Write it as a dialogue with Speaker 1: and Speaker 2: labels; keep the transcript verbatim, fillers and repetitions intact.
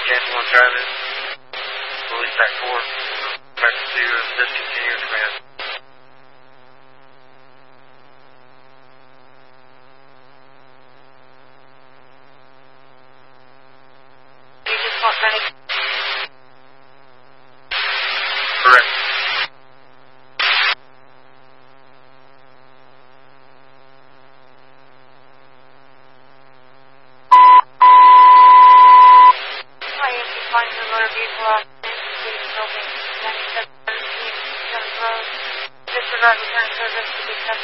Speaker 1: Chance one driving. Release back four. Back to discontinue command.
Speaker 2: You just want ready.
Speaker 1: Correct.
Speaker 2: Find the motor vehicle off Please building ninety-seven seventeen Jones Road. Disregard return service to be tested.